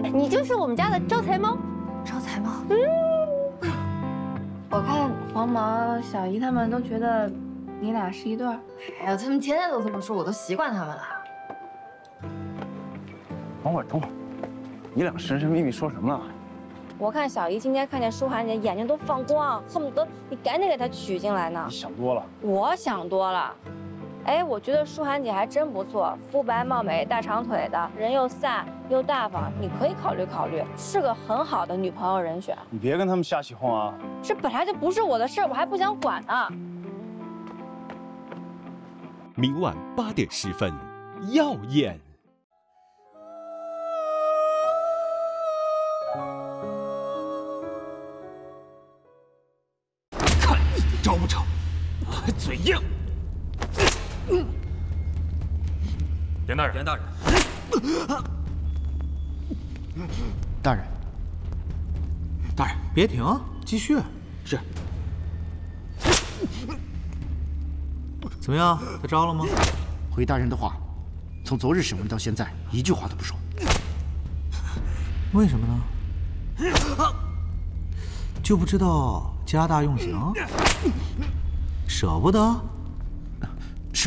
你就是我们家的招财猫。 招财猫。我看黄毛、小姨他们都觉得你俩是一对儿。 哎呀，他们天天都这么说，我都习惯他们了。 等会儿，你俩神神秘秘说什么呢？ 我看小姨今天看见舒涵姐眼睛都放光，恨不得你赶紧给她娶进来呢。 你想多了。 我想多了。哎，我觉得舒涵姐还真不错，肤白貌美、大长腿的，人又飒又大方，你可以考虑考虑，是个很好的女朋友人选。 你别跟他们瞎起哄啊！ 这本来就不是我的事儿，我还不想管呢。 明晚8点10分，耀眼。 看你招不招，还嘴硬。 严大人，严大人， 大人，大人，别停，继续。是。怎么样，他招了吗？ 回大人的话，从昨日审问到现在，一句话都不说。 为什么呢？就不知道加大用刑？舍不得？ 是。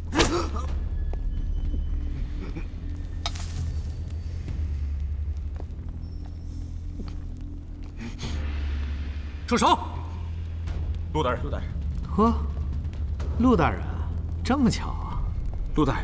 住手！ 陆大人，陆大人， 呵，陆大人，这么巧啊！ 陆大人，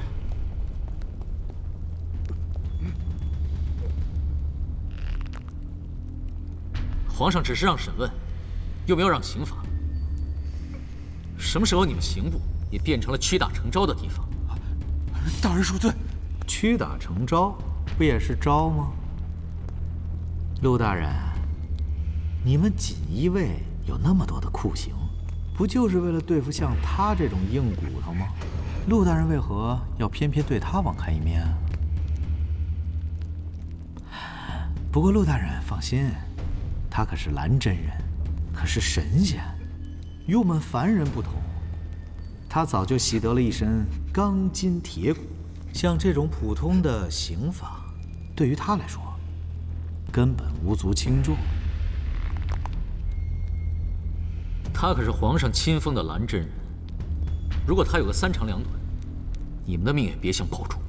皇上只是让审问，又没有让刑罚。什么时候你们刑部也变成了屈打成招的地方？ 大人恕罪。屈打成招，不也是招吗？陆大人，你们锦衣卫有那么多的酷刑，不就是为了对付像他这种硬骨头吗？陆大人为何要偏偏对他网开一面？不过陆大人放心，他可是蓝真人，可是神仙，与我们凡人不同。他早就习得了一身钢筋铁骨，像这种普通的刑法，对于他来说，根本无足轻重。 他可是皇上亲封的蓝真人，如果他有个3长2短，你们的命也别想保住。